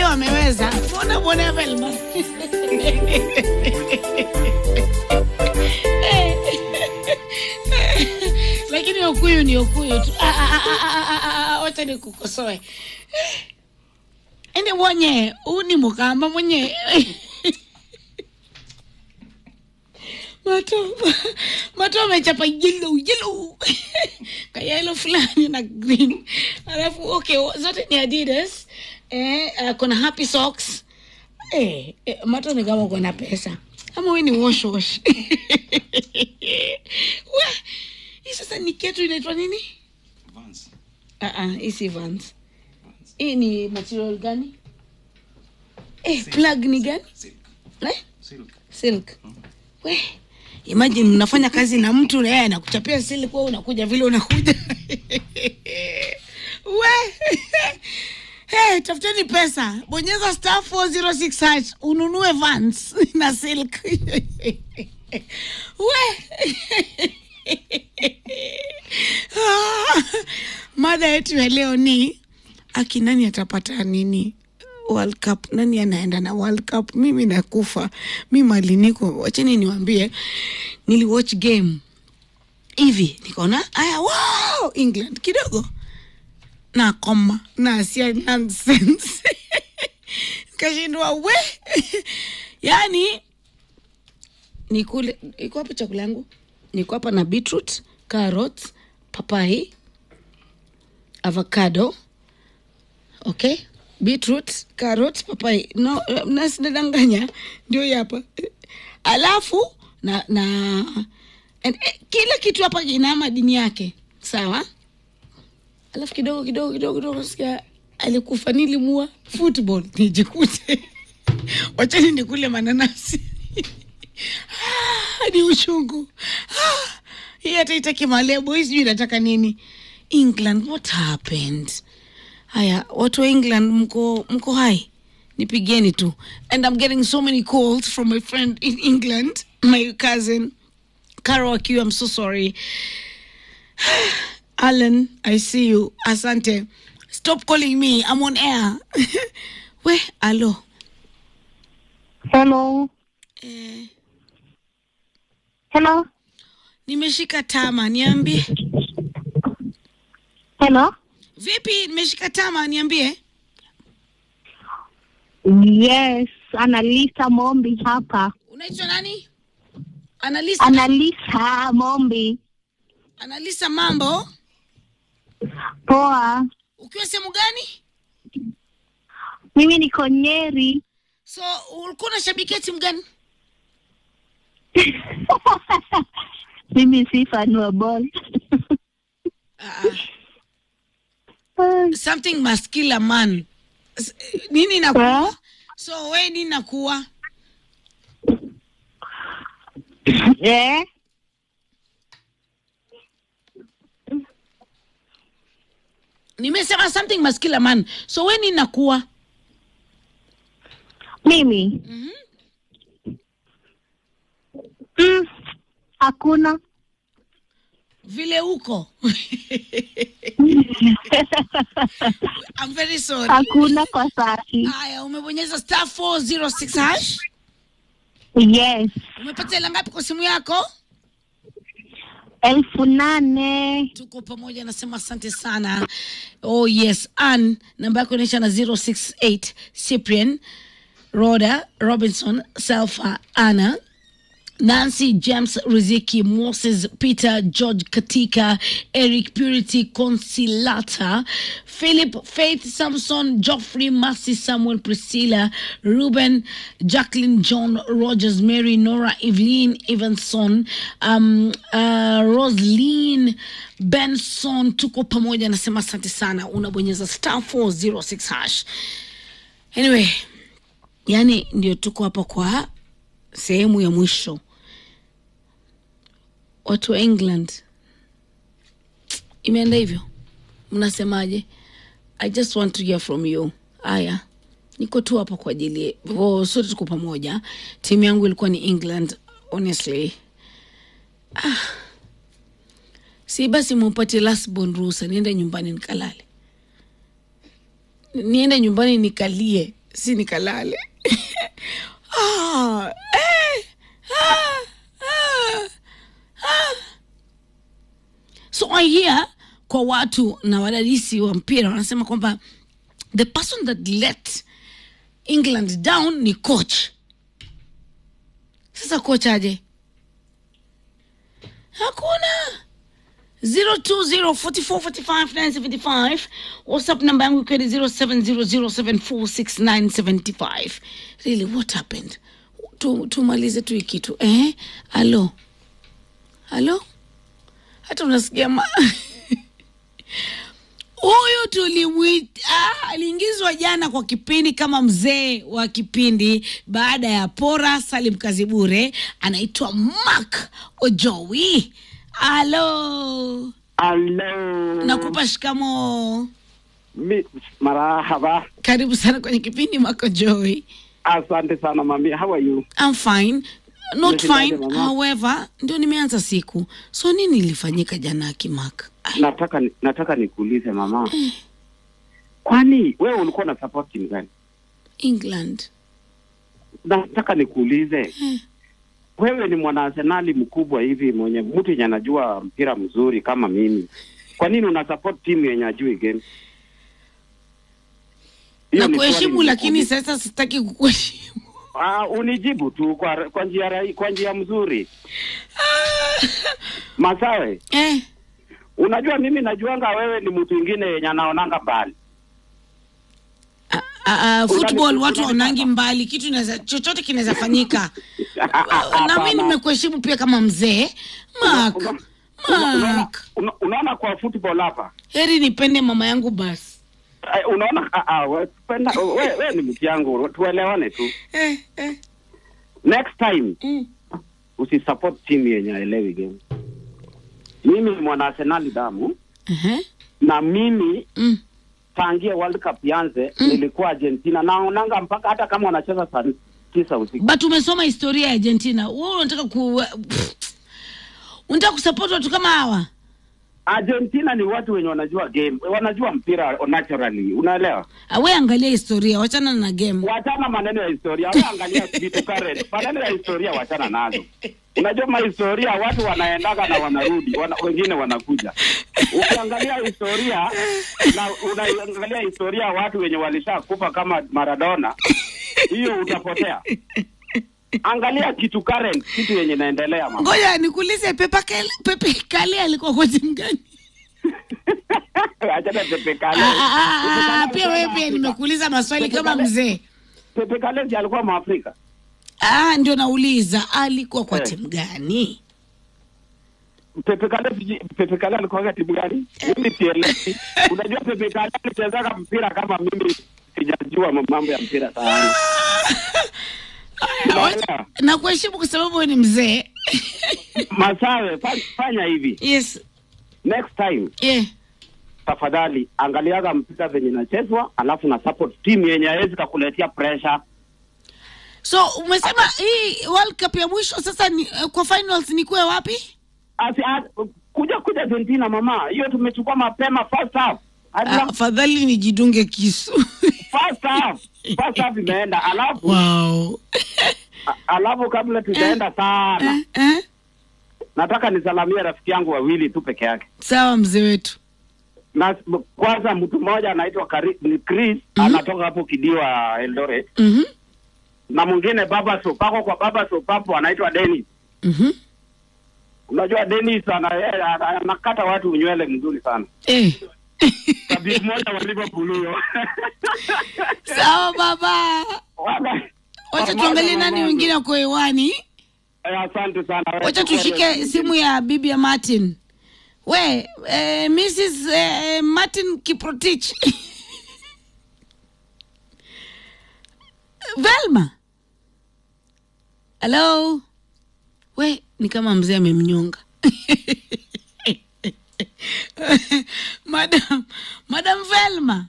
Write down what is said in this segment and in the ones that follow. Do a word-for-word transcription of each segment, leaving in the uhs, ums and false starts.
wameweza. Mbona mbona Velma? Lakini Okuyu ni Okuyu tu. Wacha nikukosoe. Ende mwenye, uni mukamba mwenye. Mato, mato amechapa yellow, yellow. Kaya yellow fulani na green. Alafu, okay, zote ni Adidas. Eh, uh, kuna Happy Socks. Eh, eh mato ni kama kuna pesa. Ama we ni wash wash. Wa, hii sasa ni ketu inaitwa nini? Vans. Ah ah, hii si Vans. Hii ni material gani? Eh, silk. Plug ni gani? Silk. Eh? Silk. Silk. Uh-huh. We, imagine mnafanya kazi na mtu na yeye anakuchapia silk, wewe unakuja vile unakuja. We. Hey, tafuteni pesa. Bonyeza star four oh six hash ununue Vans na silk. We. Mada yetu ya leo ni aki nani atapata nini World Cup, nani anaenda na World Cup. Mimi nakufa, mimi mali niko. Wacheni niwaambie, nili watch game hivi nikaona aya, wow, England kidogo na koma na sia nonsense. Kashindwa we. Yani nikule, iko hapa chakula yangu, niko hapa na beetroot, carrots, papai, avocado. Okay, beetroot, carrot, papai. No, nasidanganya ndio hapa. Alafu na na and, eh, kila kitu hapa ina madini yake. Sawa? Alafu kidogo kidogo kidogo kidogo sikia alikufa, nilimua football nijikute. Wachani nikule mananasi. Ah, ni uchungu. Ah, hii hata itaki malebo, hii sijui nataka nini. England, what happened? Haya, watu wa England mko mko hai. Nipigeni tu. And I'm getting so many calls from my friend in England, my cousin Carol Q. I'm so sorry. Alan, I see you. Asante. Stop calling me. I'm on air. We, hello. Hello. Eh. Hello. Nimeshika tama, niambie. Hello. Vipi, nimeshika tama, niambie. Yes, Analisa Mombi hapa. Unaitwa nani? Analisa. Analisa Mombi. Analisa, mambo? Poa. Ukiwa sehemu gani? Mimi niko Nyeri. So, ulikuwa unashabikia timu gani? Mimi si fan wa ball. Uh, something must kill a man. Nini nakuwa? Huh? So, we nini nakuwa? Eh? Nimesema something must kill a man. So, we nini nakuwa? Mimi? Mhm. Mm, hakuna. Vile uko. I'm very sorry. Hakuna kwa sasa. Haya, umebonyeza star four oh six hash. Yes. Umepata hela ngapi kwa simu yako? Elfu nane. Tuko pamoja, nasema asante sana. Oh yes, Ann, namba yako inaisha na zero six eight. Cyprian, Rhoda, Robinson, Selfa, Anna, Nancy, James, Riziki, Moses, Peter, George, Katika, Eric, Purity, Consilata, Philip, Faith, Samson, Geoffrey, Mercy, Samuel, Priscilla, Ruben, Jacqueline, John, Rogers, Mary, Nora, Evelyn, Evanson, um, uh, Roseline, Benson. Tuko pamoja, nasema asante sana. Unabonyeza star four oh six hash. Anyway, yani ndio tuko hapa kwa sehemu ya mwisho. Watu wa England, imeenda hivyo, mnasemaje? I just want to hear from you. Aya, niko tu hapa kwa ajili oh, sote tuko pamoja. Timu yangu ilikuwa ni England, honestly. Ah, si basi mpate last bond ruhusa niende nyumbani nikalale, niende nyumbani nikalie. si nikalale. ah, eh, ah, ah, ah. So I hear kwa watu na wadadisi wa mpira wanasema kwamba the person that let England down ni coach. Sasa coach aje? Hakuna. zero two zero four four four five nine seven five. WhatsApp number yangu ikiwa ni zero seven zero zero seven four six nine seven five. Really, what happened? Tu tumalize tu ikitu. Eh? Hello. Hello? Hata unasikia ma huyu tulimwita ah, aliingizwa jana kwa kipindi kama mzee wa kipindi baada ya Pora Salim Kazibure. Anaitwa Mark Ojowi. Hello. Hello. Nakupa shikamo. Mi, marahaba. Karibu sana kwenye kipindi Mark Ojowi. Asante sana mami. How are you? I'm fine. Not Yes, fine. mama. However, ndio nimeanza siku. So nini ilifanyika jana Kimak? Nataka nataka nikuulize mama. Eh. Kwani wewe ulikuwa na support team gani? England. Nataka nikuulize. Eh. Wewe ni mwana Arsenal mkubwa hivi mwenye mtu yenye anajua mpira mzuri kama mimi. Kwa nini una support team yenye ajui game? Na kuheshimu lakini sasa sitaki kukuheshimu. Ah, unijibu tu kwa kwa njia rai, kwa njia mzuri. Masawe. Eh. Unajua mimi najuanga wewe ni mtu mwingine yenye anaonanga mbali. Uh, uh, football watu wanangi mbali, kitu inaweza chochote kinaweza fanyika. Na mimi nimekuheshimu pia kama mzee. Mark. Mark. Unaona kwa football hapa? Heri nipende mama yangu basi. Unaona ah ah wewe penda wewe we, ni mtu yangu tuelewane tu. Eh eh. Next time mm. usisupport team yenye elewi game. Mimi ni mwana Arsenal damu. Eh. Uh-huh. Na mimi mm. tangia World Cup yanze mm. nilikuwa Argentina naonanga mpaka hata kama wanacheza saa tisa usiku. But umesoma historia ya Argentina. Wewe unataka ku unataka kusupport watu kama hawa? Argentina ni watu wenye wanajua game, wanajua mpira naturally, unaelewa? Wewe angalia historia, wachana na game. Wachana maneno ya historia, wewe angalia vitu current. Maneno ya historia wachana nazo. Unajua ma historia watu wanaendaga na wanarudi, wana, wengine wanakuja. Ukiangalia historia na unaangalia historia watu wenye walishakufa kama Maradona, hiyo utapotea. Angalia kitu current, kitu yenye inaendelea mama. Ngoja nikuulize Pepe Kale, Pepe Kale alikuwa kwa timu gani? Acha Pepe Kale. Ah, pia wewe pia nimekuuliza maswali kama mzee. Pepe Kale alikuwa Mwafrika. Ah, ndio nauliza alikuwa kwa timu gani? Pepe Kale Pepe Kale alikuwa kwa timu gani? Mimi sielewi. Unajua Pepe Kale anacheza mpira kama mimi sijajua mambo ya mpira sana. Na kuheshimu kwa sababu wewe ni mzee. Masawe, fanya hivi. Yes. Next time. Yeah. Tafadhali angaliaga mpira venye inachezwa, alafu na support team yenye haiwezi kukuletea pressure. So umesema hii World Cup ya mwisho sasa ni, kwa finals ni kwa wapi? Asi, as, kuja kuja Argentina mama. Hiyo tumechukua mapema first half. Afadhali nijidunge kisu. First half. First half imeenda. Alafu wow. Alafu kabla tujaenda eh, sana. Eh, eh. Nataka nisalamie rafiki yangu wawili tu peke yake. Sawa mzee wetu. Na kwanza mtu mmoja anaitwa Chris, mm-hmm. anatoka hapo Kidiwa Eldoret. Mhm. Na mwingine Baba Sopako kwa Baba Sopapo anaitwa Dennis. Mhm. Unajua Dennis anakata watu nywele mzuri sana. Eh. Tabia moja wa Liverpool huyo. Sawa baba. Wacha tuangalie nani wengine wako hewani. Eh, asante sana. Wacha tushike simu ya bibi ya Martin. We, eh, Missus Eh, Martin Kiprotich. Velma. Hello. We, ni kama mzee amemnyonga. Madam, Madam Velma.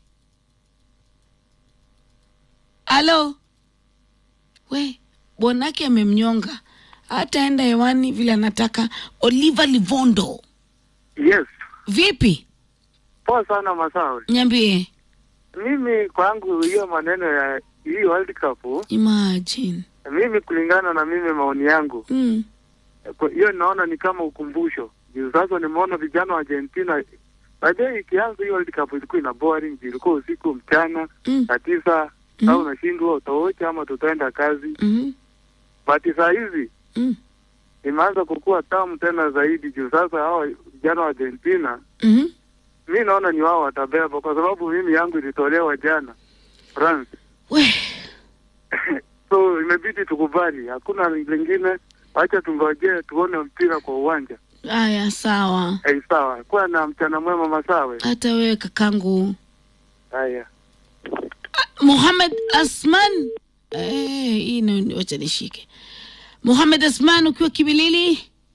Hello. We, bonake amemnyonga. Hataenda hewani vile anataka. Oliver Livondo. Yes. Vipi? Poa sana Masawe. Niambie. mimi kwangu hiyo maneno ya hii World Cup, imagine. Mimi kulingana na mimi maoni yangu. Mm. Hiyo naona ni kama ukumbusho. Sasa nimeona vijana wa Argentina baadaye ikianza hiyo World Cup ilikuwa ina boring, ilikuwa usiku mchana, Mm. saa tisa, Mm. au unashindwa utaocha ama tutaenda kazi. Mm. But saa hizi Mm. imeanza kukua tamu tena zaidi juu sasa hao vijana wa Argentina. Mm. Mimi naona ni wao watabeba kwa sababu mimi yangu ilitolewa jana France. We. So imebidi tukubali, hakuna lingine, acha tungojee tuone mpira kwa uwanja. Aya, sawa. Eh, sawa. Kwa na mchana mwema Masawe. Hata wewe kakangu. Haya. Mohamed Asman. Eh, hii ni wacha nishike. Mohamed Asman ukiwa Kibilili.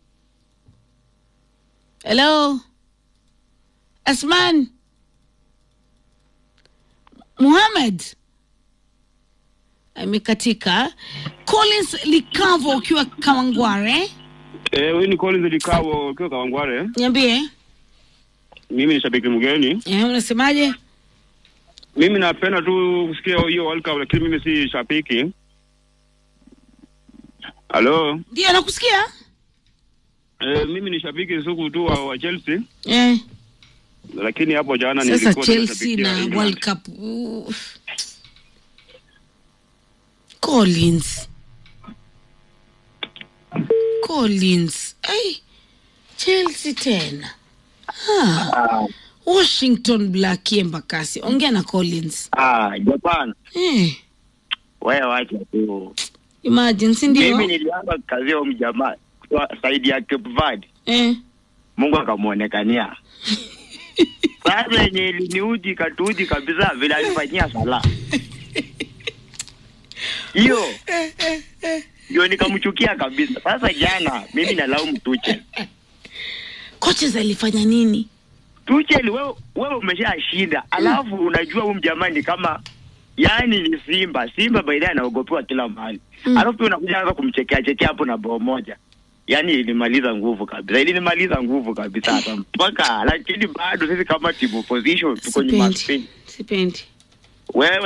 Hello. Asman. Mohamed. Amekatika. Collins Likavo ukiwa Kawangware. Eh, wewe ni Collins Likavo ukiwa Kawangware. Niambie. Mimi ni shabiki mgeni. Eh, unasemaje? Mimi napenda tu kusikia hiyo World Cup lakini mimi si shabiki. Halo? Ndio nakusikia? Eh, mimi ni shabiki sugu tu wa, wa Chelsea. Eh. Lakini hapo jana nilikuwa sasa Chelsea na World Cup. Uh. Collins. Collins. Ay. Chelsea tena. Ah. Washington Black Embakasi. Ongea na Collins. Ah, Japan. Eh. Wewe wacha tu. Imagine, si ndio? Mimi nilianza kazi ya mjamaa kwa saidi ya Cape Verde. Eh. Mungu akamuonekania. Sasa yenye iliniudi katuudi kabisa vile alifanyia sala. Hiyo. Ndio nikamchukia kabisa. Sasa jana mimi nalaumu Tuchel. Kocha alifanya nini? Tuchel wewe wewe umeshashinda. Alafu unajua huyu mjamaa ni kama yani ni Simba. Simba baadaye anaogopewa kila mahali. Mm. Alafu unakuja anza kumchekea chekea hapo na bao moja. Yaani ilimaliza nguvu kabisa. Ilimaliza nguvu kabisa hata mpaka lakini bado sisi kama team opposition tuko nyuma. Sipendi. Sipendi. Wewe